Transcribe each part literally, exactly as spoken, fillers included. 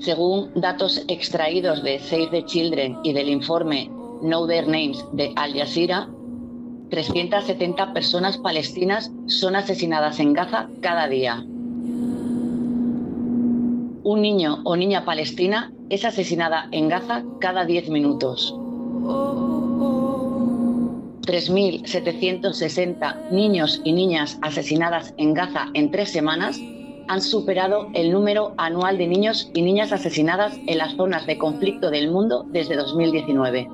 Según datos extraídos de Save the Children y del informe Know Their Names de Al Jazeera, trescientas setenta personas palestinas son asesinadas en Gaza cada día. Un niño o niña palestina es asesinada en Gaza cada diez minutos. tres mil setecientos sesenta niños y niñas asesinadas en Gaza en tres semanas han superado el número anual de niños y niñas asesinadas en las zonas de conflicto del mundo desde dos mil diecinueve.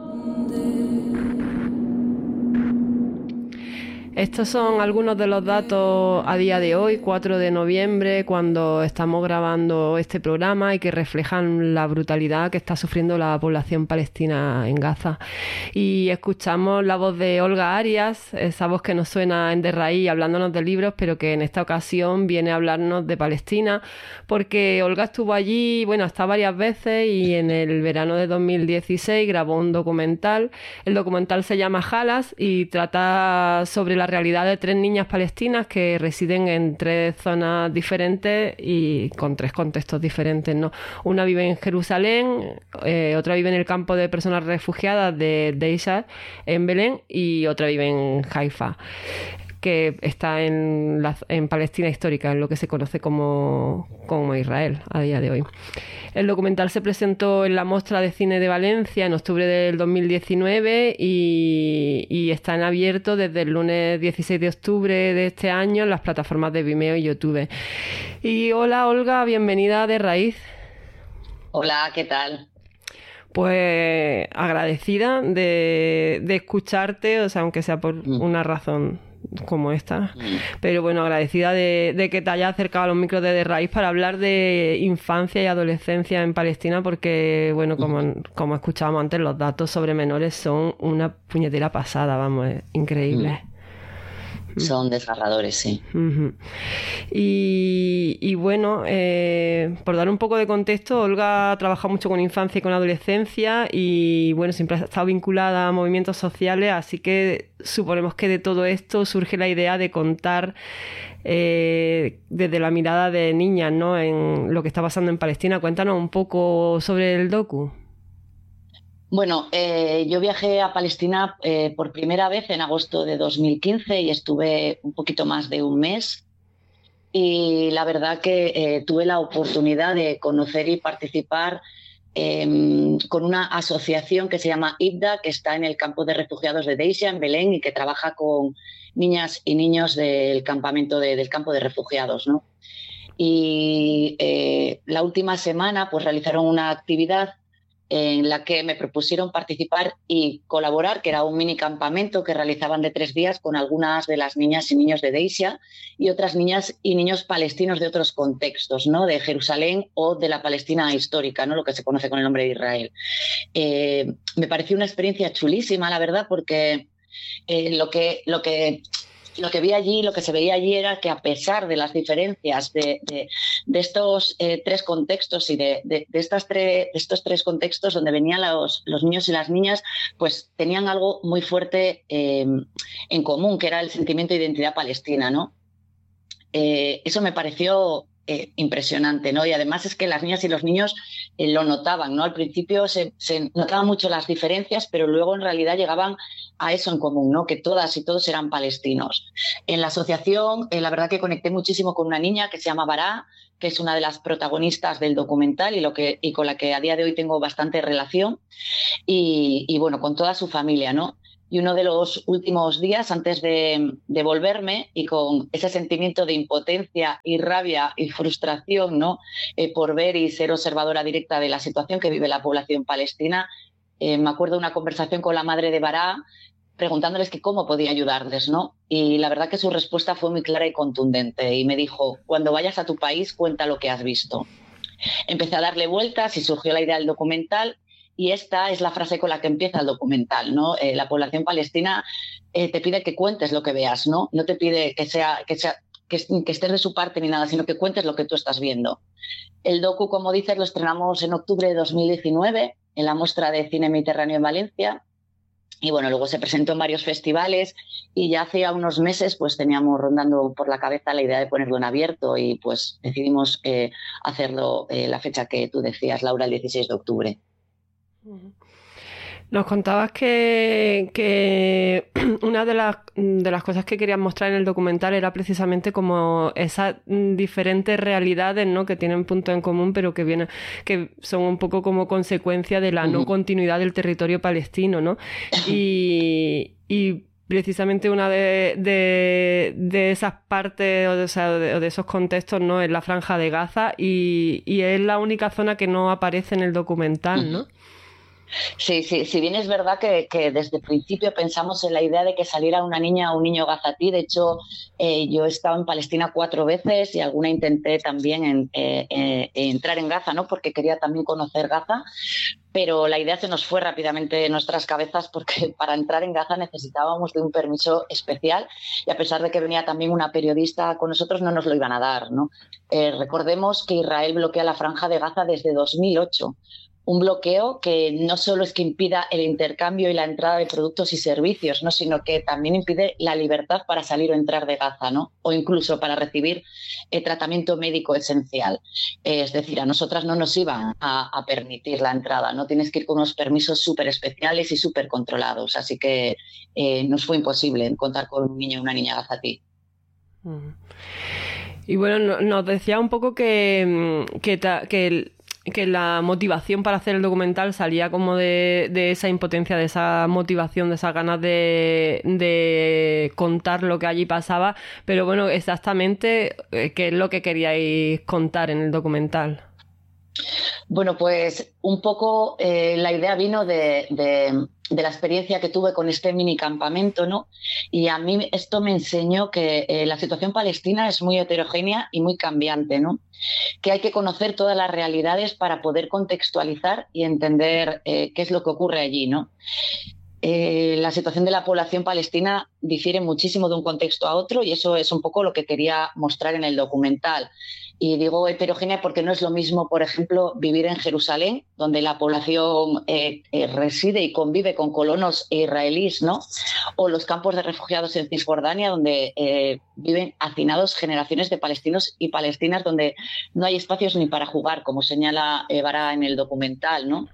Estos son algunos de los datos a día de hoy, cuatro de noviembre, cuando estamos grabando este programa, y que reflejan la brutalidad que está sufriendo la población palestina en Gaza. Y escuchamos la voz de Olga Arias, esa voz que nos suena en De Raíz hablándonos de libros, pero que en esta ocasión viene a hablarnos de Palestina, porque Olga estuvo allí, bueno, está varias veces, y en el verano de dos mil dieciséis grabó un documental. El documental se llama Halas y trata sobre la la realidad de tres niñas palestinas que residen en tres zonas diferentes y con tres contextos diferentes, ¿no? Una vive en Jerusalén, eh, otra vive en el campo de personas refugiadas de Deisha en Belén, y otra vive en Haifa, que está en, la, en Palestina histórica, en lo que se conoce como, como Israel a día de hoy. El documental se presentó en la Mostra de Cine de Valencia en octubre del dos mil diecinueve y, y está en abierto desde el lunes dieciséis de octubre de este año en las plataformas de Vimeo y YouTube. Y hola Olga, bienvenida a De Raíz. Hola, ¿qué tal? Pues agradecida de, de escucharte, o sea, aunque sea por mm. una razón como esta, pero bueno, agradecida de, de que te hayas acercado a los micros de De Raíz para hablar de infancia y adolescencia en Palestina, porque bueno, como, como escuchábamos antes, los datos sobre menores son una puñetera pasada, vamos, es increíble. Son desgarradores, sí. Uh-huh. Y, y bueno, eh, por dar un poco de contexto, Olga ha trabajado mucho con infancia y con adolescencia y bueno, siempre ha estado vinculada a movimientos sociales, así que suponemos que de todo esto surge la idea de contar eh, desde la mirada de niñas, ¿no?, en lo que está pasando en Palestina. Cuéntanos un poco sobre el docu. Bueno, eh, yo viajé a Palestina eh, por primera vez en agosto de dos mil quince y estuve un poquito más de un mes. Y la verdad que eh, tuve la oportunidad de conocer y participar eh, con una asociación que se llama I B D A, que está en el campo de refugiados de Deisha, en Belén, y que trabaja con niñas y niños del campamento de, del campo de refugiados, ¿no? Y eh, la última semana pues realizaron una actividad en la que me propusieron participar y colaborar, que era un mini campamento que realizaban de tres días con algunas de las niñas y niños de Deisha y otras niñas y niños palestinos de otros contextos, ¿no?, de Jerusalén o de la Palestina histórica, ¿no?, lo que se conoce con el nombre de Israel. Eh, me pareció una experiencia chulísima, la verdad, porque eh, lo que... Lo que Lo que vi allí, lo que se veía allí era que a pesar de las diferencias de, de, de estos eh, tres contextos y de, de, de, estas tre, de estos tres contextos donde venían los, los niños y las niñas, pues tenían algo muy fuerte eh, en común, que era el sentimiento de identidad palestina, ¿no? Eh, eso me pareció eh, impresionante, ¿no? Y además es que las niñas y los niños eh, lo notaban, ¿no? Al principio se, se notaban mucho las diferencias, pero luego en realidad llegaban a eso en común, ¿no?, que todas y todos eran palestinos. En la asociación, eh, la verdad que conecté muchísimo con una niña que se llama Bará, que es una de las protagonistas del documental y, lo que, y con la que a día de hoy tengo bastante relación, y, y bueno, con toda su familia, ¿no? Y uno de los últimos días, antes de, de volverme, y con ese sentimiento de impotencia y rabia y frustración, ¿no?, eh, por ver y ser observadora directa de la situación que vive la población palestina, eh, me acuerdo de una conversación con la madre de Bará, preguntándoles que cómo podía ayudarles, ¿no? Y la verdad que su respuesta fue muy clara y contundente. Y me dijo: cuando vayas a tu país, cuenta lo que has visto. Empecé a darle vueltas y surgió la idea del documental. Y esta es la frase con la que empieza el documental, ¿no? Eh, la población palestina eh, te pide que cuentes lo que veas, ¿no? No te pide que, sea, que, sea, que, que estés de su parte ni nada, sino que cuentes lo que tú estás viendo. El docu, como dices, lo estrenamos en octubre de dos mil diecinueve en la Mostra de Cine Mediterráneo en Valencia. Y bueno, luego se presentó en varios festivales y ya hace unos meses pues teníamos rondando por la cabeza la idea de ponerlo en abierto y pues decidimos eh, hacerlo eh, la fecha que tú decías, Laura, el dieciséis de octubre. Nos contabas que, que una de las, de las cosas que querías mostrar en el documental era precisamente como esas diferentes realidades, ¿no?, que tienen puntos en común, pero que vienen, que son un poco como consecuencia de la uh-huh. no continuidad del territorio palestino, ¿no? Y, y precisamente una de, de, de esas partes o de, o sea, de, de esos contextos, ¿no?, es la Franja de Gaza y, y es la única zona que no aparece en el documental, ¿no? Uh-huh. Sí, sí, si bien es verdad que, que desde el principio pensamos en la idea de que saliera una niña o un niño gazatí. De hecho, eh, yo he estado en Palestina cuatro veces y alguna intenté también en, eh, eh, entrar en Gaza, ¿no?, porque quería también conocer Gaza, pero la idea se nos fue rápidamente de nuestras cabezas porque para entrar en Gaza necesitábamos de un permiso especial y a pesar de que venía también una periodista con nosotros no nos lo iban a dar, ¿no? Eh, recordemos que Israel bloquea la Franja de Gaza desde dos mil ocho. Un bloqueo que no solo es que impida el intercambio y la entrada de productos y servicios, ¿no?, sino que también impide la libertad para salir o entrar de Gaza, ¿no?, o incluso para recibir eh, tratamiento médico esencial. Eh, es decir, a nosotras no nos iban a, a permitir la entrada, ¿no? Tienes que ir con unos permisos súper especiales y súper controlados, así que eh, nos fue imposible contar con un niño y una niña gazatí. Uh-huh. Y bueno, nos decía un poco que, que, ta, que el que la motivación para hacer el documental salía como de, de esa impotencia, de esa motivación, de esas ganas de, de contar lo que allí pasaba, pero bueno, exactamente, ¿qué es lo que queríais contar en el documental? Bueno, pues un poco eh, la idea vino de, de, de la experiencia que tuve con este mini campamento, ¿no? Y a mí esto me enseñó que eh, la situación palestina es muy heterogénea y muy cambiante, ¿no? Que hay que conocer todas las realidades para poder contextualizar y entender eh, qué es lo que ocurre allí, ¿no? Eh, la situación de la población palestina difiere muchísimo de un contexto a otro y eso es un poco lo que quería mostrar en el documental. Y digo heterogénea porque no es lo mismo, por ejemplo, vivir en Jerusalén, donde la población eh, eh, reside y convive con colonos israelíes, ¿no? O los campos de refugiados en Cisjordania, donde eh, viven hacinados generaciones de palestinos y palestinas, donde no hay espacios ni para jugar, como señala Evara en el documental, ¿no?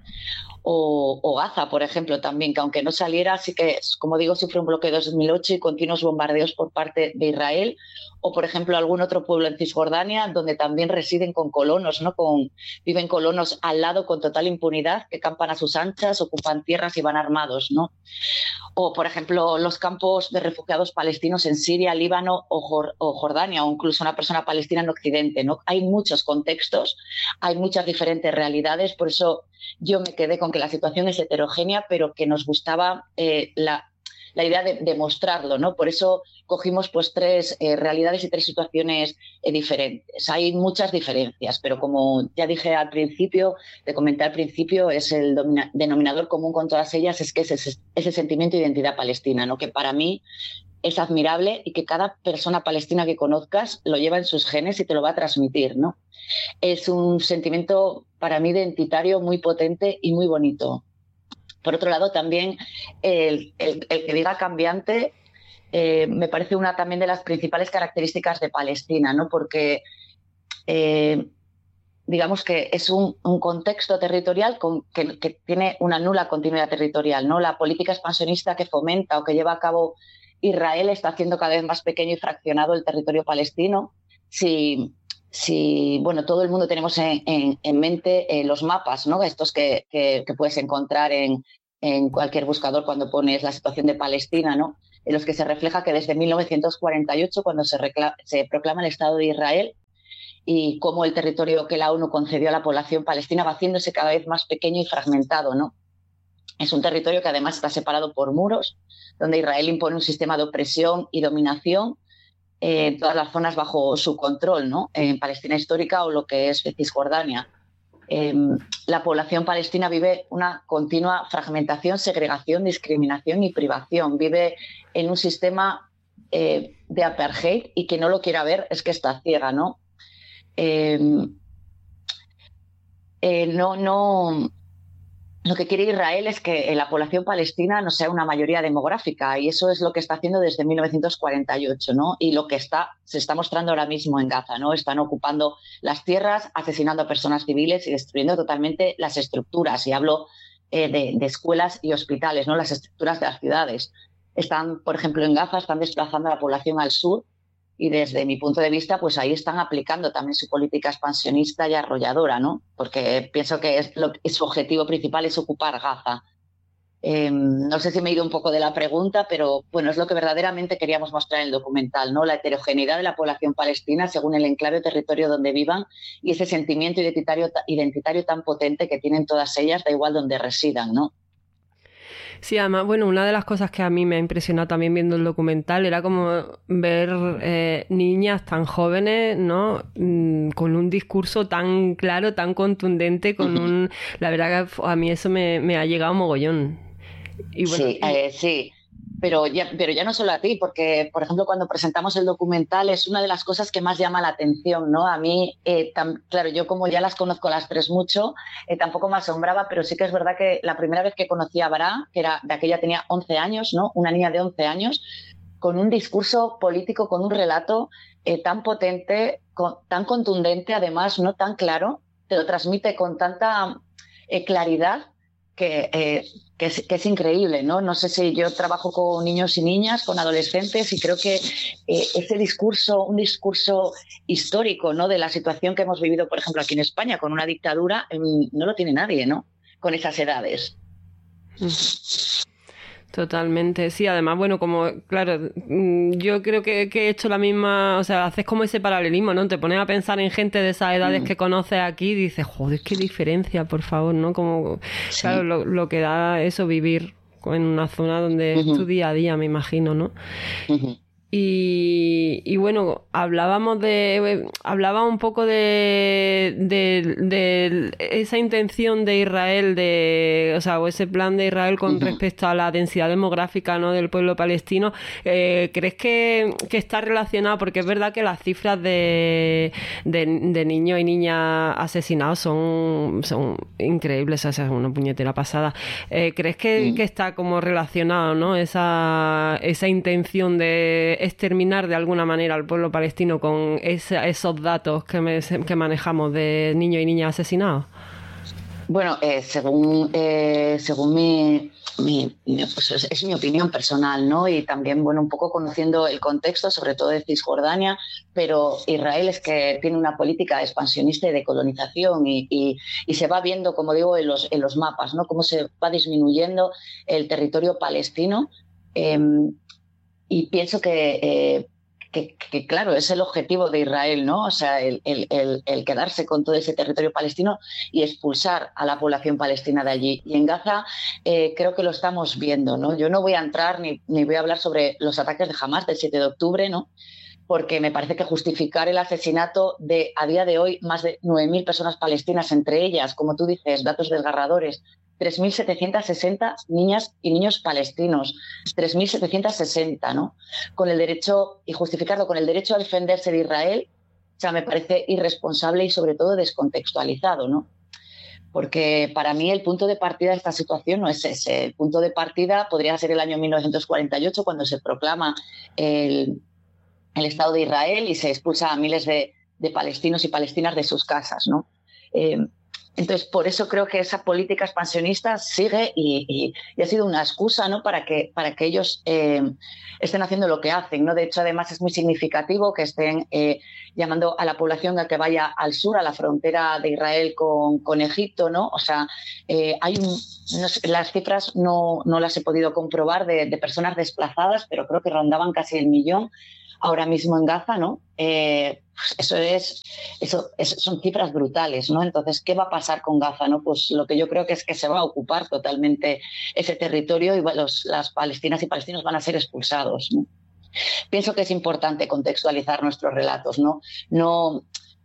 O, o Gaza, por ejemplo, también, que aunque no saliera, sí que, como digo, sufre un bloqueo de dos mil ocho y continuos bombardeos por parte de Israel. O, por ejemplo, algún otro pueblo en Cisjordania, donde también residen con colonos, ¿no? Con, viven colonos al lado con total impunidad, que campan a sus anchas, ocupan tierras y van armados, ¿no? O, por ejemplo, los campos de refugiados palestinos en Siria, Líbano o, Jor- o Jordania, o incluso una persona palestina en Occidente, ¿no? Hay muchos contextos, hay muchas diferentes realidades, por eso yo me quedé con que la situación es heterogénea, pero que nos gustaba eh, la, la idea de, de mostrarlo, ¿no? Por eso cogimos pues tres eh, realidades y tres situaciones eh, diferentes. Hay muchas diferencias, pero como ya dije al principio, te comenté al principio, es el domina- denominador común con todas ellas, es que es ese, ese sentimiento de identidad palestina, ¿no? Que para mí es admirable y que cada persona palestina que conozcas lo lleva en sus genes y te lo va a transmitir, ¿no? Es un sentimiento para mí identitario muy potente y muy bonito. Por otro lado, también el, el, el que diga cambiante eh, me parece una también de las principales características de Palestina, ¿no? Porque eh, digamos que es un, un contexto territorial con, que, que tiene una nula continuidad territorial, ¿no? La política expansionista que fomenta o que lleva a cabo Israel está haciendo cada vez más pequeño y fraccionado el territorio palestino. Si, si bueno, todo el mundo tenemos en, en, en mente eh, los mapas, ¿no? Estos que, que, que puedes encontrar en, en cualquier buscador cuando pones la situación de Palestina, ¿no? En los que se refleja que desde mil novecientos cuarenta y ocho, cuando se, recla- se proclama el Estado de Israel, y cómo el territorio que la ONU concedió a la población palestina va haciéndose cada vez más pequeño y fragmentado, ¿no? Es un territorio que además está separado por muros, donde Israel impone un sistema de opresión y dominación en eh, todas las zonas bajo su control, ¿no? En Palestina histórica o lo que es Cisjordania. Eh, la población palestina vive una continua fragmentación, segregación, discriminación y privación. Vive en un sistema eh, de apartheid y que no lo quiera ver es que está ciega, ¿no? Eh, eh, no, no, lo que quiere Israel es que la población palestina no sea una mayoría demográfica, y eso es lo que está haciendo desde mil novecientos cuarenta y ocho, ¿no? Y lo que está, se está mostrando ahora mismo en Gaza, ¿no? Están ocupando las tierras, asesinando a personas civiles y destruyendo totalmente las estructuras. Y hablo eh, de, de escuelas y hospitales, ¿no? Las estructuras de las ciudades. Están, por ejemplo, en Gaza, están desplazando a la población al sur, y desde mi punto de vista, pues ahí están aplicando también su política expansionista y arrolladora, ¿no? Porque pienso que es lo, su objetivo principal es ocupar Gaza. Eh, no sé si me he ido un poco de la pregunta, pero bueno, es lo que verdaderamente queríamos mostrar en el documental, ¿no? La heterogeneidad de la población palestina según el enclave o territorio donde vivan, y ese sentimiento identitario, identitario tan potente que tienen todas ellas, da igual donde residan, ¿no? Sí, además, bueno, una de las cosas que a mí me ha impresionado también viendo el documental era como ver eh, niñas tan jóvenes, ¿no? Mm, con un discurso tan claro, tan contundente, con un... La verdad que a mí eso me, me ha llegado mogollón. Y bueno, sí, eh, sí. Pero ya, pero ya no solo a ti, porque, por ejemplo, cuando presentamos el documental es una de las cosas que más llama la atención, ¿no? A mí, eh, tan, claro, yo como ya las conozco las tres mucho, eh, tampoco me asombraba, pero sí que es verdad que la primera vez que conocí a Bará, que era de aquella tenía once años, ¿no? Una niña de once años, con un discurso político, con un relato eh, tan potente, con, tan contundente, además, no tan claro, te lo transmite con tanta eh, claridad, que, eh, que, es, que es increíble, ¿no? No sé si yo trabajo con niños y niñas, con adolescentes, y creo que eh, ese discurso, un discurso histórico, ¿no? De la situación que hemos vivido, por ejemplo, aquí en España, con una dictadura, eh, no lo tiene nadie, ¿no? Con esas edades. Totalmente, sí, además, bueno, como, claro, yo creo que, que he hecho la misma, o sea, haces como ese paralelismo, ¿no? Te pones a pensar en gente de esas edades mm. que conoces aquí y dices, joder, qué diferencia, por favor, ¿no? Como, sí. Claro, lo, lo que da eso, vivir en una zona donde uh-huh. es tu día a día, me imagino, ¿no? Uh-huh. Y, y bueno, hablábamos de hablaba un poco de, de, de esa intención de Israel, de, o sea, o ese plan de Israel con uh-huh. respecto a la densidad demográfica, ¿no? del pueblo palestino. Eh, ¿Crees que, que está relacionado? Porque es verdad que las cifras de, de, de niños y niñas asesinados son, son increíbles, o sea, es una puñetera pasada. Eh, ¿Crees que, uh-huh. que está como relacionado, ¿no? esa, esa intención de exterminar de alguna manera al pueblo palestino con ese, esos datos que, me, que manejamos de niños y niñas asesinados? Bueno, eh, según eh, según mi, mi, mi pues es, es mi opinión personal, ¿no? Y también, bueno, un poco conociendo el contexto, sobre todo de Cisjordania, pero Israel es que tiene una política expansionista y de colonización, y, y, y se va viendo, como digo, en los, en los mapas, ¿no? Cómo se va disminuyendo el territorio palestino. Eh, Y pienso que, eh, que, que, claro, es el objetivo de Israel, ¿no? O sea, el, el, el, el quedarse con todo ese territorio palestino y expulsar a la población palestina de allí. Y en Gaza eh, creo que lo estamos viendo, ¿no? Yo no voy a entrar ni, ni voy a hablar sobre los ataques de Hamás del siete de octubre, ¿no? Porque me parece que justificar el asesinato de, a día de hoy, más de nueve mil personas palestinas, entre ellas, como tú dices, datos desgarradores, tres mil setecientas sesenta niñas y niños palestinos, tres mil setecientas sesenta, ¿no? Con el derecho, y justificarlo con el derecho a defenderse de Israel, o sea, me parece irresponsable y sobre todo descontextualizado, ¿no? Porque para mí el punto de partida de esta situación no es ese. El punto de partida podría ser el año mil novecientos cuarenta y ocho, cuando se proclama el, el Estado de Israel y se expulsa a miles de, de palestinos y palestinas de sus casas, ¿no? Eh, Entonces, por eso creo que esa política expansionista sigue y, y, y ha sido una excusa, ¿no? para, que, para que ellos eh, estén haciendo lo que hacen, ¿no? De hecho, además, es muy significativo que estén eh, llamando a la población a que vaya al sur, a la frontera de Israel con, con Egipto, ¿no? O sea, eh, hay un, no sé, las cifras no, no las he podido comprobar de, de personas desplazadas, pero creo que rondaban casi el millón ahora mismo en Gaza, ¿no? Eh, pues eso es, eso, eso son cifras brutales, ¿no? Entonces, ¿qué va a pasar con Gaza, no? Pues lo que yo creo que es que se va a ocupar totalmente ese territorio y los, las palestinas y palestinos van a ser expulsados, ¿no? Pienso que es importante contextualizar nuestros relatos, ¿no? No,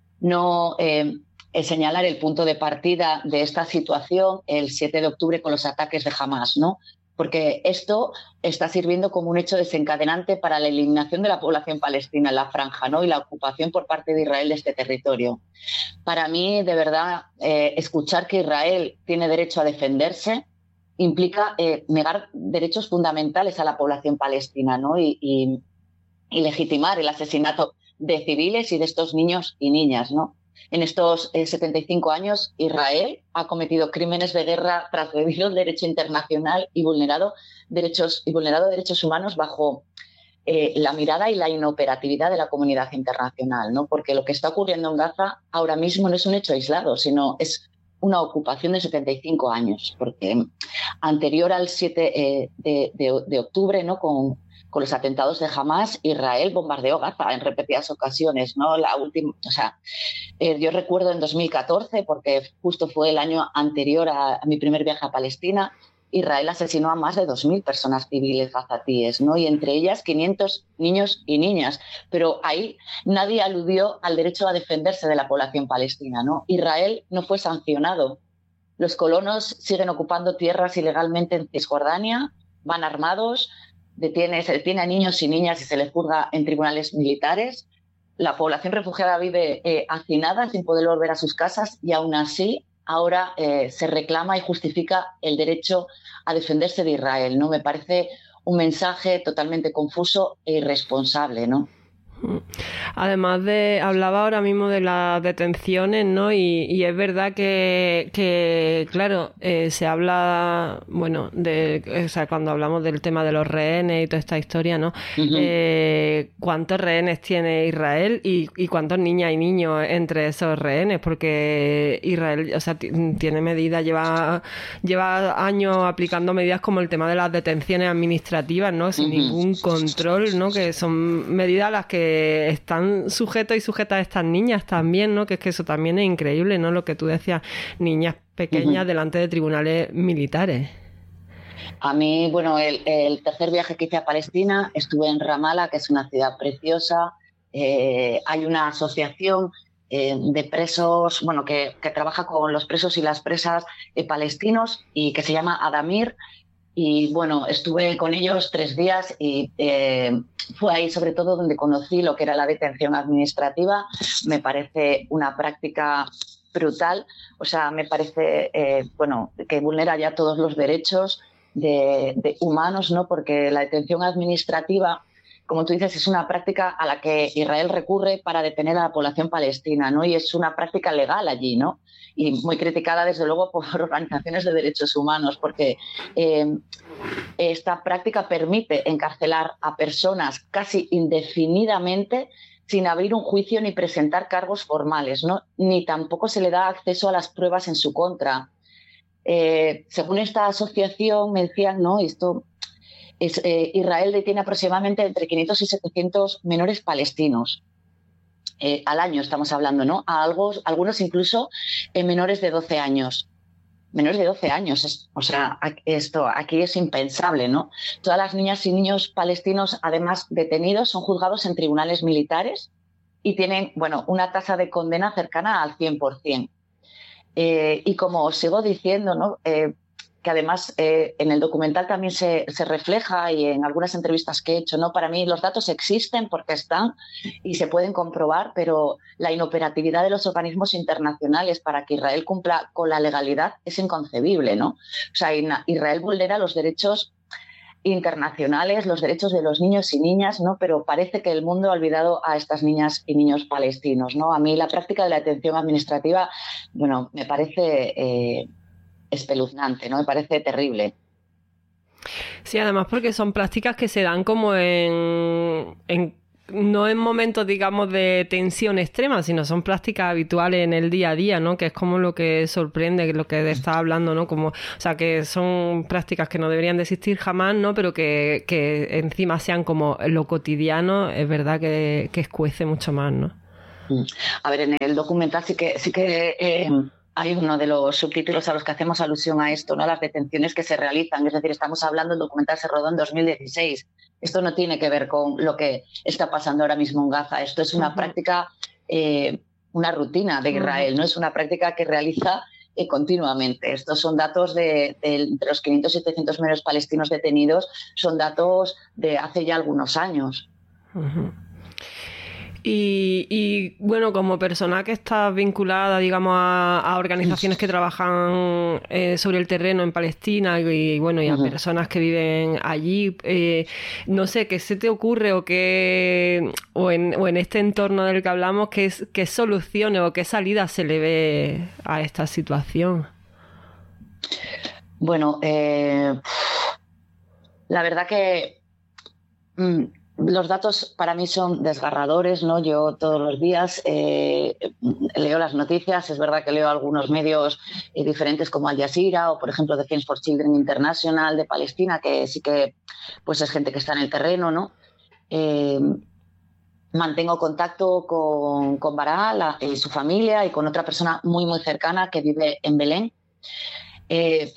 no eh, señalar el punto de partida de esta situación el siete de octubre con los ataques de Hamás, ¿no? porque esto está sirviendo como un hecho desencadenante para la eliminación de la población palestina en la franja, ¿no? Y la ocupación por parte de Israel de este territorio. Para mí, de verdad, eh, escuchar que Israel tiene derecho a defenderse implica eh, negar derechos fundamentales a la población palestina, ¿no? Y, y, y legitimar el asesinato de civiles y de estos niños y niñas, ¿no? En estos eh, setenta y cinco años, Israel ha cometido crímenes de guerra, transgredido el derecho internacional y vulnerado derechos, y vulnerado derechos humanos bajo eh, la mirada y la inoperatividad de la comunidad internacional, ¿no? Porque lo que está ocurriendo en Gaza ahora mismo no es un hecho aislado, sino es una ocupación de setenta y cinco años, porque anterior al siete eh, de, de, de octubre, ¿no? con Con los atentados de Hamas, Israel bombardeó Gaza en repetidas ocasiones, ¿no? La última, o sea, eh, yo recuerdo en dos mil catorce, porque justo fue el año anterior a, a mi primer viaje a Palestina, Israel asesinó a más de dos mil personas civiles gazatíes, ¿no? Y entre ellas quinientos niños y niñas. Pero ahí nadie aludió al derecho a defenderse de la población palestina, ¿no? Israel no fue sancionado. Los colonos siguen ocupando tierras ilegalmente en Cisjordania, van armados, Detiene, se detiene a niños y niñas y se les juzga en tribunales militares. La población refugiada vive eh, hacinada sin poder volver a sus casas y aún así ahora eh, se reclama y justifica el derecho a defenderse de Israel, ¿no? Me parece un mensaje totalmente confuso e irresponsable, ¿no? Además de, hablaba ahora mismo de las detenciones, ¿no? Y, y es verdad que, que claro, eh, se habla, bueno, de, o sea, cuando hablamos del tema de los rehenes y toda esta historia, ¿no? Uh-huh. Eh, ¿cuántos rehenes tiene Israel y, y cuántos niñas y niños entre esos rehenes? Porque Israel, o sea, t- tiene medidas, lleva, lleva años aplicando medidas como el tema de las detenciones administrativas, ¿no? Sin uh-huh. ningún control, ¿no? Que son medidas a las que están sujetos y sujetas estas niñas también, ¿no? Que es que eso también es increíble, ¿no? Lo que tú decías, niñas pequeñas uh-huh. delante de tribunales militares. A mí, bueno, el, el tercer viaje que hice a Palestina, estuve en Ramallah, que es una ciudad preciosa. Eh, hay una asociación eh, de presos, bueno, que, que trabaja con los presos y las presas eh, palestinos y que se llama Adamir. Y bueno, estuve con ellos tres días y eh, fue ahí sobre todo donde conocí lo que era la detención administrativa. Me parece una práctica brutal, o sea, me parece eh, bueno, que vulnera ya todos los derechos de, de humanos, ¿no? Porque la detención administrativa, como tú dices, es una práctica a la que Israel recurre para detener a la población palestina, ¿no? Y es una práctica legal allí, ¿no? Y muy criticada, desde luego, por organizaciones de derechos humanos, porque eh, esta práctica permite encarcelar a personas casi indefinidamente sin abrir un juicio ni presentar cargos formales, ¿no? Ni tampoco se le da acceso a las pruebas en su contra. Eh, según esta asociación, me decían, ¿no? Esto... Es, eh, Israel detiene aproximadamente entre quinientos y setecientos menores palestinos. Eh, al año estamos hablando, ¿no? A algo, algunos incluso eh, menores de doce años. Menores de doce años, es, o sea, esto aquí es impensable, ¿no? Todas las niñas y niños palestinos, además detenidos, son juzgados en tribunales militares y tienen, bueno, una tasa de condena cercana al cien por ciento. Eh, y como os sigo diciendo, ¿no? Eh, que además eh, en el documental también se, se refleja y en algunas entrevistas que he hecho, ¿no? Para mí los datos existen porque están y se pueden comprobar, pero la inoperatividad de los organismos internacionales para que Israel cumpla con la legalidad es inconcebible, ¿no? O sea, Israel vulnera los derechos internacionales, los derechos de los niños y niñas, ¿no? Pero parece que el mundo ha olvidado a estas niñas y niños palestinos, ¿no? A mí la práctica de la detención administrativa, bueno, me parece... Eh, espeluznante, ¿no? Me parece terrible. Sí, además porque son prácticas que se dan como en, en no en momentos, digamos, de tensión extrema, sino son prácticas habituales en el día a día, ¿no? Que es como lo que sorprende, lo que está hablando, ¿no? Como, o sea, que son prácticas que no deberían de existir jamás, ¿no? Pero que, que encima sean como lo cotidiano, es verdad que, que escuece mucho más, ¿no? A ver, en el documental sí que sí que eh, hay uno de los subtítulos a los que hacemos alusión a esto, ¿no? Las detenciones que se realizan. Es decir, estamos hablando, el documental se rodó en dos mil dieciséis. Esto no tiene que ver con lo que está pasando ahora mismo en Gaza. Esto es una uh-huh. práctica, eh, una rutina de Israel, uh-huh. ¿no? Es una práctica que realiza eh, continuamente. Estos son datos de, de, de los quinientos setecientos menores palestinos detenidos, son datos de hace ya algunos años. Uh-huh. Y, y bueno, como persona que está vinculada, digamos, a, a organizaciones que trabajan eh, sobre el terreno en Palestina y, y bueno, y a uh-huh. personas que viven allí, eh, no sé, ¿qué se te ocurre o qué o en, o en este entorno del que hablamos, qué, qué soluciones o qué salidas se le ve a esta situación? Bueno, eh, la verdad que mm, los datos para mí son desgarradores, ¿no? Yo todos los días eh, leo las noticias, es verdad que leo algunos medios eh, diferentes como Al Jazeera o, por ejemplo, Defense for Children International de Palestina, que sí que pues es gente que está en el terreno, ¿no? Eh, mantengo contacto con, con Baraa y su familia y con otra persona muy, muy cercana que vive en Belén. Eh,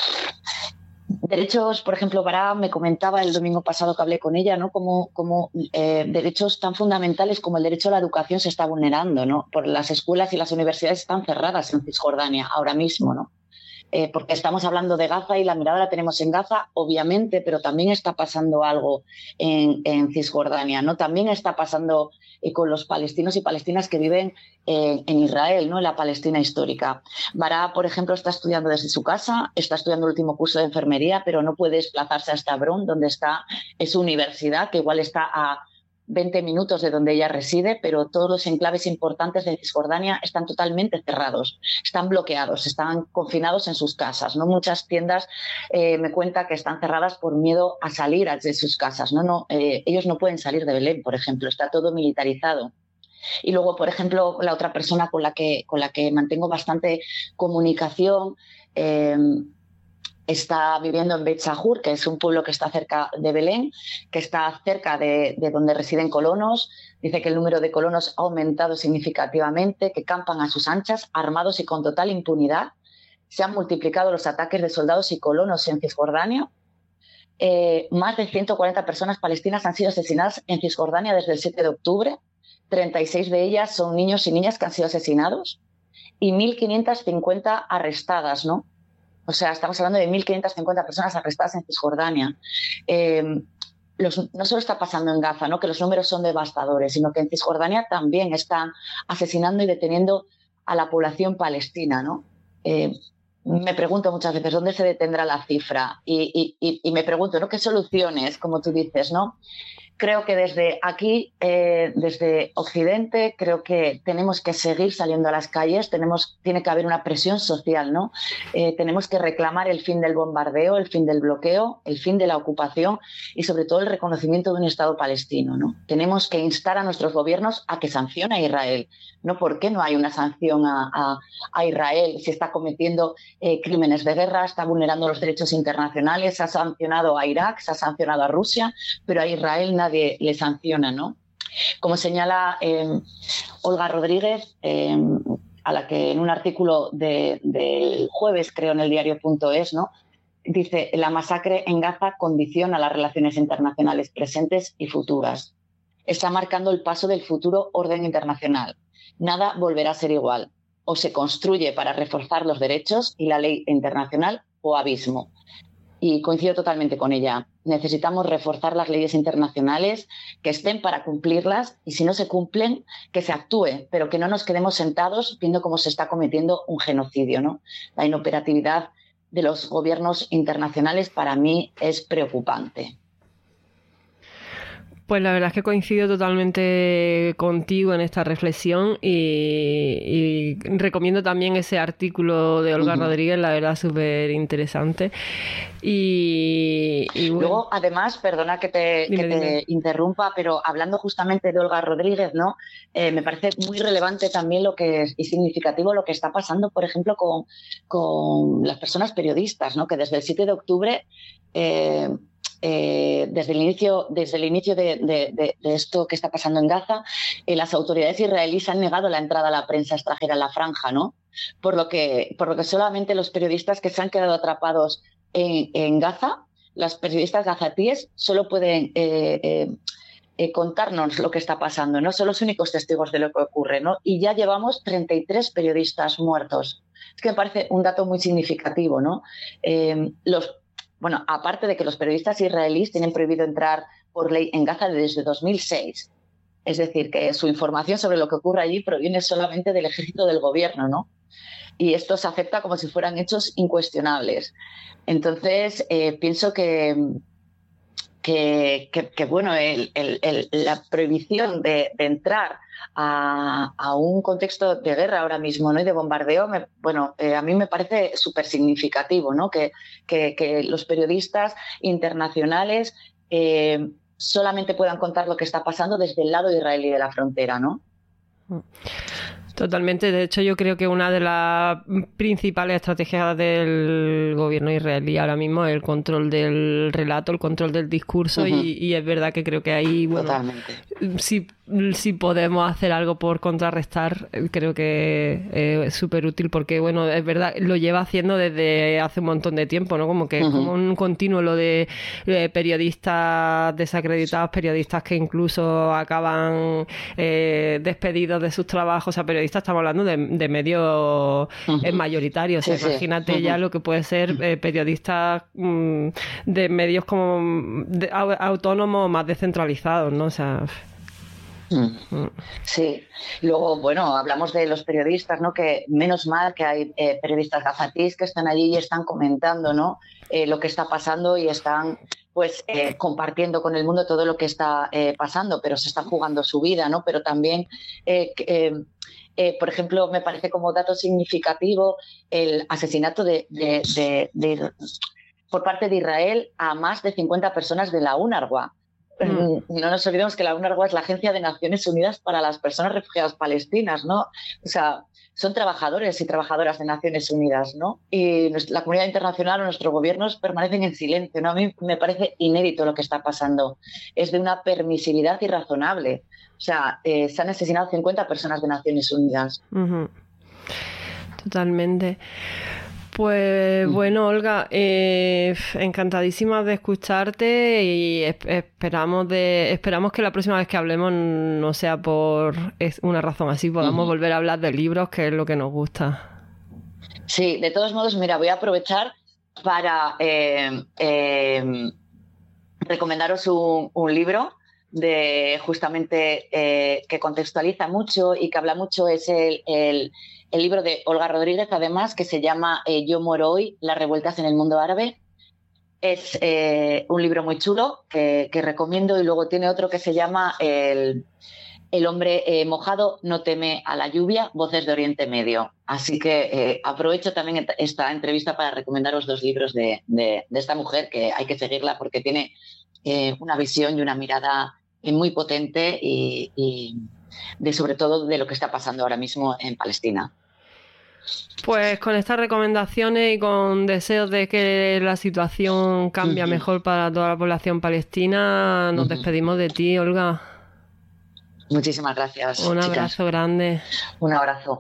Derechos, por ejemplo, Baraa me comentaba el domingo pasado que hablé con ella, ¿no? Como, como eh, derechos tan fundamentales como el derecho a la educación se está vulnerando, ¿no? Por las escuelas y las universidades están cerradas en Cisjordania ahora mismo, ¿no? Eh, porque estamos hablando de Gaza y la mirada la tenemos en Gaza, obviamente, pero también está pasando algo en, en Cisjordania, ¿no? También está pasando eh, con los palestinos y palestinas que viven eh, en Israel, ¿no? En la Palestina histórica. Baraa, por ejemplo, está estudiando desde su casa, está estudiando el último curso de enfermería, pero no puede desplazarse hasta Hebrón, donde está es su universidad, que igual está a veinte minutos de donde ella reside, pero todos los enclaves importantes de Cisjordania están totalmente cerrados, están bloqueados, están confinados en sus casas, ¿no? Muchas tiendas eh, me cuenta que están cerradas por miedo a salir de sus casas, ¿no? No, eh, ellos no pueden salir de Belén, por ejemplo, está todo militarizado. Y luego, por ejemplo, la otra persona con la que, con la que mantengo bastante comunicación eh, está viviendo en Beit Sahur, que es un pueblo que está cerca de Belén, que está cerca de, de donde residen colonos. Dice que el número de colonos ha aumentado significativamente, que campan a sus anchas, armados y con total impunidad. Se han multiplicado los ataques de soldados y colonos en Cisjordania. Eh, más de ciento cuarenta personas palestinas han sido asesinadas en Cisjordania desde el siete de octubre. treinta y seis de ellas son niños y niñas que han sido asesinados y mil quinientas cincuenta arrestadas, ¿no? O sea, estamos hablando de mil quinientas cincuenta personas arrestadas en Cisjordania. Eh, los, no solo está pasando en Gaza, ¿no? Que los números son devastadores, sino que en Cisjordania también están asesinando y deteniendo a la población palestina, ¿no? Eh, me pregunto muchas veces dónde se detendrá la cifra y, y, y me pregunto, ¿no? ¿Qué soluciones, como tú dices, ¿no? Creo que desde aquí, eh, desde Occidente, creo que tenemos que seguir saliendo a las calles, tenemos, tiene que haber una presión social, ¿no? Eh, tenemos que reclamar el fin del bombardeo, el fin del bloqueo, el fin de la ocupación y sobre todo el reconocimiento de un Estado palestino, ¿no? Tenemos que instar a nuestros gobiernos a que sancione a Israel, ¿no? ¿Por qué no hay una sanción a, a, a Israel si está cometiendo eh, crímenes de guerra, está vulnerando los derechos internacionales, se ha sancionado a Irak, se ha sancionado a Rusia, pero a Israel nadie Nadie le sanciona, ¿no? Como señala eh, Olga Rodríguez, eh, a la que en un artículo de, del jueves, creo, en el diario punto es, ¿no? Dice, la masacre en Gaza condiciona las relaciones internacionales presentes y futuras. Está marcando el paso del futuro orden internacional. Nada volverá a ser igual. O se construye para reforzar los derechos y la ley internacional o abismo. Y coincido totalmente con ella. Necesitamos reforzar las leyes internacionales, que estén para cumplirlas y si no se cumplen, que se actúe, pero que no nos quedemos sentados viendo cómo se está cometiendo un genocidio, ¿no? La inoperatividad de los gobiernos internacionales para mí es preocupante. Pues la verdad es que coincido totalmente contigo en esta reflexión y, y recomiendo también ese artículo de Olga uh-huh. Rodríguez, la verdad súper interesante. Y, y bueno. Luego, además, perdona que te, dime, que te dime. interrumpa, pero hablando justamente de Olga Rodríguez, ¿no? Eh, me parece muy relevante también lo que es, y significativo lo que está pasando, por ejemplo, con, con las personas periodistas, ¿no? Que desde el siete de octubre... Eh, Eh, desde el inicio, desde el inicio de, de, de, de esto que está pasando en Gaza, eh, las autoridades israelíes han negado la entrada a la prensa extranjera en la franja, ¿no? Por lo que, por lo que solamente los periodistas que se han quedado atrapados en, en Gaza, las periodistas gazatíes, solo pueden eh, eh, eh, contarnos lo que está pasando, no son los únicos testigos de lo que ocurre, ¿no? Y ya llevamos treinta y tres periodistas muertos. Es que me parece un dato muy significativo, ¿no? Eh, los, bueno, aparte de que los periodistas israelíes tienen prohibido entrar por ley en Gaza desde dos mil seis. Es decir, que su información sobre lo que ocurre allí proviene solamente del ejército del gobierno, ¿no? Y esto se acepta como si fueran hechos incuestionables. Entonces, eh, pienso que, que, que, que bueno, el, el, el, la prohibición de, de entrar a, a un contexto de guerra ahora mismo, ¿no? Y de bombardeo, me, bueno, eh, a mí me parece súper significativo, ¿no? Que, que, que los periodistas internacionales eh, solamente puedan contar lo que está pasando desde el lado israelí de la frontera, ¿no? Totalmente. De hecho, yo creo que una de las principales estrategias del gobierno israelí ahora mismo es el control del relato, el control del discurso, uh-huh. y, y es verdad que creo que ahí, bueno, Totalmente. si si podemos hacer algo por contrarrestar, creo que eh, es súper útil, porque bueno, es verdad, lo lleva haciendo desde hace un montón de tiempo, ¿no? Como que uh-huh. como un continuo lo de eh, periodistas desacreditados, periodistas que incluso acaban eh, despedidos de sus trabajos. O sea, periodistas, estamos hablando de, de medios uh-huh. eh, mayoritarios. O sea, sí, imagínate sí. uh-huh. ya lo que puede ser eh, periodistas mm, de medios como de, autónomos, más descentralizados, ¿no? O sea... Sí, luego, bueno, hablamos de los periodistas, ¿no? Que menos mal que hay eh, periodistas gazatíes que están allí y están comentando, ¿no? Eh, lo que está pasando y están, pues, eh, compartiendo con el mundo todo lo que está eh, pasando, pero se están jugando su vida, ¿no? Pero también, eh, eh, eh, por ejemplo, me parece como dato significativo el asesinato de, de, de, de, por parte de Israel a más de cincuenta personas de la UNRWA. Mm. No nos olvidemos que la UNRWA es la Agencia de Naciones Unidas para las Personas Refugiadas Palestinas, ¿no? O sea, son trabajadores y trabajadoras de Naciones Unidas, ¿no? Y la comunidad internacional o nuestros gobiernos permanecen en silencio, ¿no? A mí me parece inédito lo que está pasando. Es de una permisividad irrazonable. O sea, eh, se han asesinado cincuenta personas de Naciones Unidas. Uh-huh. Totalmente. Pues bueno, Olga, eh, encantadísima de escucharte y esperamos de esperamos que la próxima vez que hablemos no sea por una razón así, podamos uh-huh. volver a hablar de libros, que es lo que nos gusta. Sí, de todos modos, mira, voy a aprovechar para eh, eh, recomendaros un, un libro de justamente eh, que contextualiza mucho y que habla mucho, es el, el, el libro de Olga Rodríguez, además, que se llama eh, Yo muero hoy, las revueltas en el mundo árabe. Es eh, un libro muy chulo que, que recomiendo, y luego tiene otro que se llama El, el hombre eh, mojado no teme a la lluvia, voces de Oriente Medio. Así que eh, aprovecho también esta entrevista para recomendaros dos libros de, de, de esta mujer, que hay que seguirla porque tiene eh, una visión y una mirada muy potente y, y de sobre todo de lo que está pasando ahora mismo en Palestina. Pues con estas recomendaciones y con deseos de que la situación cambie uh-huh. mejor para toda la población palestina, nos uh-huh. despedimos de ti, Olga. Muchísimas gracias. Un chicas. abrazo grande. Un abrazo.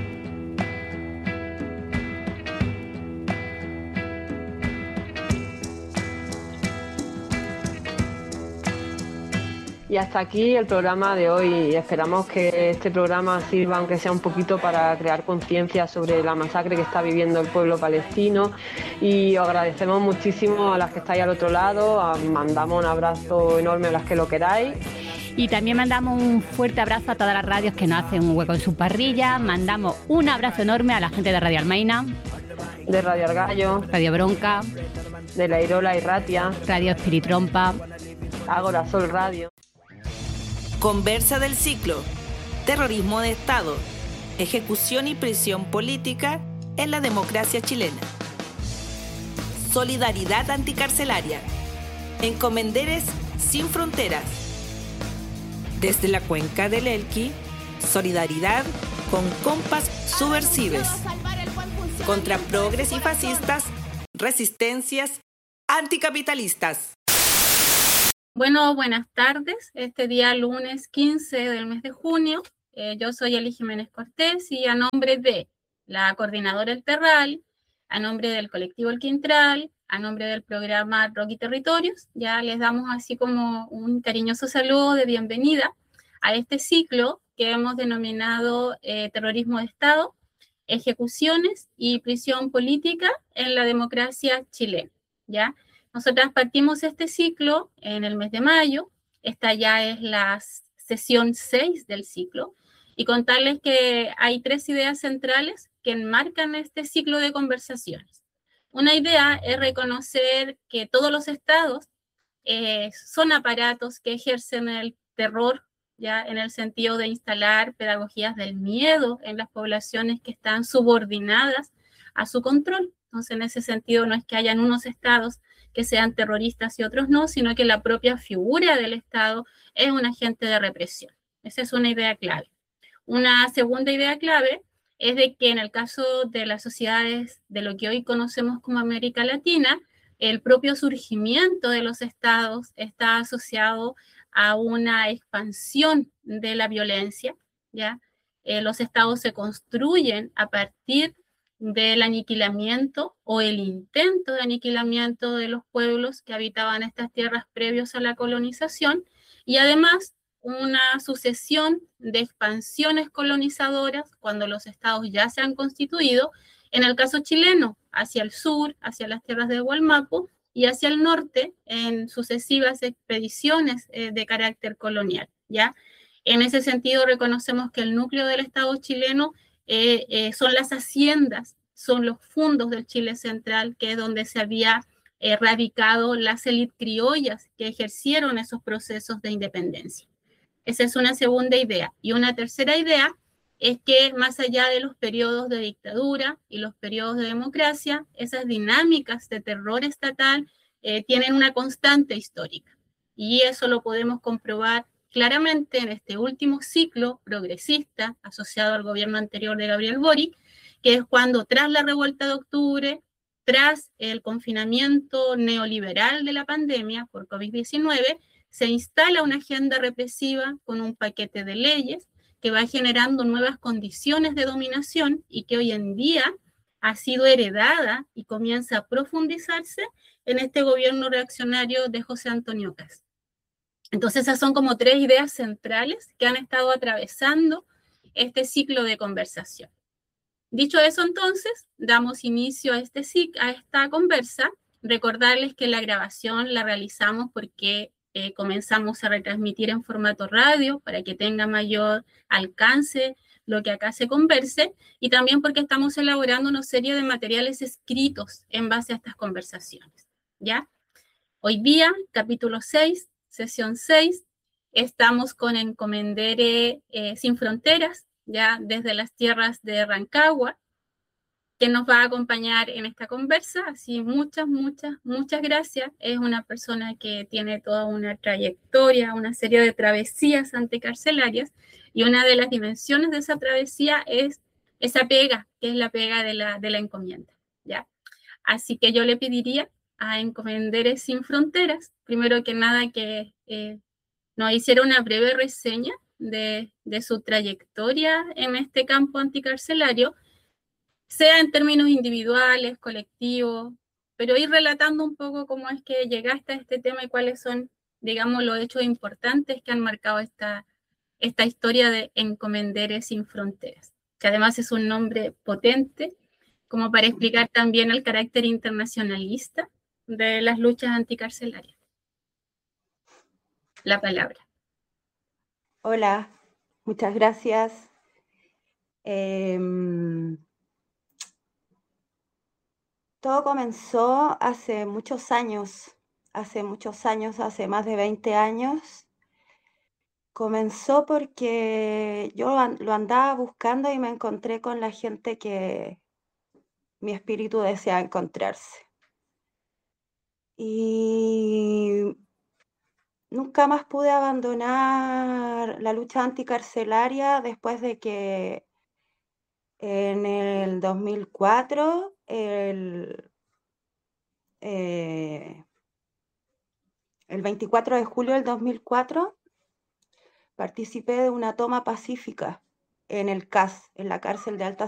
Y hasta aquí el programa de hoy. Esperamos que este programa sirva, aunque sea un poquito, para crear conciencia sobre la masacre que está viviendo el pueblo palestino. Y os agradecemos muchísimo a las que estáis al otro lado. Mandamos un abrazo enorme a las que lo queráis. Y también mandamos un fuerte abrazo a todas las radios que nos hacen un hueco en su parrilla. Mandamos un abrazo enorme a la gente de Radio Almaina, de Radio Argallo, Radio Bronca, de La Irola y Ratia, Radio Espiritrompa, Ágora Sol Radio. Conversa del ciclo: terrorismo de Estado, ejecución y prisión política en la democracia chilena. Solidaridad anticarcelaria. Encomenderes sin fronteras. Desde la cuenca del Elqui, solidaridad con compas subversives. Contra progres y fascistas, resistencias anticapitalistas. Bueno, buenas tardes. Este día lunes quince del mes de junio, eh, yo soy Eli Jiménez Cortés y a nombre de la coordinadora El Terral, a nombre del colectivo El Quintral, a nombre del programa Rock y Territorios, ya les damos así como un cariñoso saludo de bienvenida a este ciclo que hemos denominado eh, Terrorismo de Estado, Ejecuciones y Prisión Política en la Democracia Chilena, ¿ya? Nosotras partimos este ciclo en el mes de mayo, esta ya es la sesión seis del ciclo, y contarles que hay tres ideas centrales que enmarcan este ciclo de conversaciones. Una idea es reconocer que todos los estados eh, son aparatos que ejercen el terror, ya en el sentido de instalar pedagogías del miedo en las poblaciones que están subordinadas a su control. Entonces, en ese sentido, no es que hayan unos estados que sean terroristas y otros no, sino que la propia figura del Estado es un agente de represión. Esa es una idea clave. Una segunda idea clave es de que en el caso de las sociedades de lo que hoy conocemos como América Latina, el propio surgimiento de los estados está asociado a una expansión de la violencia, ¿ya? Eh, los estados se construyen a partir del aniquilamiento o el intento de aniquilamiento de los pueblos que habitaban estas tierras previos a la colonización, y además una sucesión de expansiones colonizadoras cuando los estados ya se han constituido, en el caso chileno, hacia el sur, hacia las tierras de Hualmapu, y hacia el norte en sucesivas expediciones eh, de carácter colonial, ¿ya? En ese sentido reconocemos que el núcleo del Estado chileno eh, eh, son las haciendas, son los fundos del Chile central, que es donde se había eh, radicado las élites criollas que ejercieron esos procesos de independencia. Esa es una segunda idea. Y una tercera idea es que más allá de los periodos de dictadura y los periodos de democracia, esas dinámicas de terror estatal eh, tienen una constante histórica. Y eso lo podemos comprobar claramente en este último ciclo progresista asociado al gobierno anterior de Gabriel Boric, que es cuando tras la revuelta de octubre, tras el confinamiento neoliberal de la pandemia por COVID diecinueve, se instala una agenda represiva con un paquete de leyes que va generando nuevas condiciones de dominación y que hoy en día ha sido heredada y comienza a profundizarse en este gobierno reaccionario de José Antonio Kast. Entonces esas son como tres ideas centrales que han estado atravesando este ciclo de conversación. Dicho eso, entonces, damos inicio a, este, a esta conversa. Recordarles que la grabación la realizamos porque eh, comenzamos a retransmitir en formato radio para que tenga mayor alcance lo que acá se converse, y también porque estamos elaborando una serie de materiales escritos en base a estas conversaciones, ¿ya? Hoy día, capítulo seis, sesión seis, estamos con Encomendere eh, Sin Fronteras, ya desde las tierras de Rancagua, que nos va a acompañar en esta conversa. Así, muchas, muchas, muchas gracias. Es una persona que tiene toda una trayectoria, una serie de travesías anticarcelarias, y una de las dimensiones de esa travesía es esa pega, que es la pega de la, de la encomienda, ¿ya? Así que yo le pediría a Encomendere Sin Fronteras, primero que nada, que eh, nos hiciera una breve reseña de, de su trayectoria en este campo anticarcelario, sea en términos individuales, colectivos, pero ir relatando un poco cómo es que llegaste a este tema y cuáles son, digamos, los hechos importantes que han marcado esta, esta historia de Encomendere Sin Fronteras, que además es un nombre potente, como para explicar también el carácter internacionalista de las luchas anticarcelarias. La palabra. Hola, muchas gracias. Eh, todo comenzó hace muchos años, hace muchos años, hace más de veinte años. Comenzó porque yo lo andaba buscando y me encontré con la gente que mi espíritu desea encontrarse. Y nunca más pude abandonar la lucha anticarcelaria después de que en el dos mil cuatro, el, eh, el veinticuatro de julio del dos mil cuatro, participé de una toma pacífica en el C A S, en la cárcel de alta